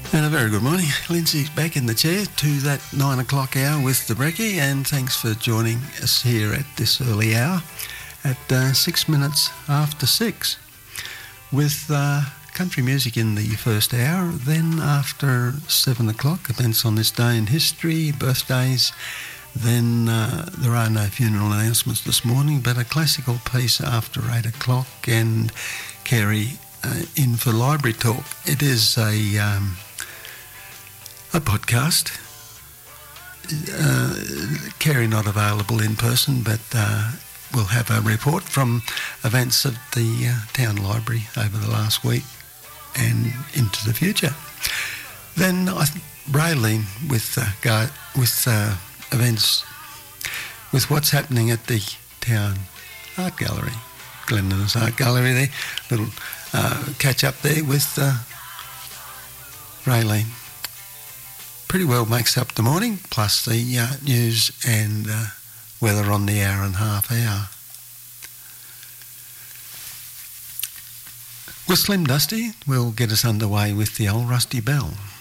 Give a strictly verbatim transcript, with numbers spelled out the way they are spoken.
And a very good morning. Lindsay's back in the chair to that nine o'clock hour with the brekkie, and thanks for joining us here at this early hour at uh, six minutes after six with uh, country music in the first hour. Then after seven o'clock, events on this day in history, birthdays. Then uh, there are no funeral announcements this morning, but a classical piece after eight o'clock, and Kerry uh, in for Library Talk. It is a... Um, A podcast. Uh, Kerry not available in person, but uh, we'll have a report from events at the uh, town library over the last week and into the future. Then I th- Raylene with uh, go- with uh, events with what's happening at the town art gallery, Glenda's Art Gallery. There, little uh, catch up there with uh, Raylene. Pretty well makes up the morning, plus the uh, news and uh, weather on the hour and a half hour. With Slim Dusty, we'll get us underway with the old Rusty Bell.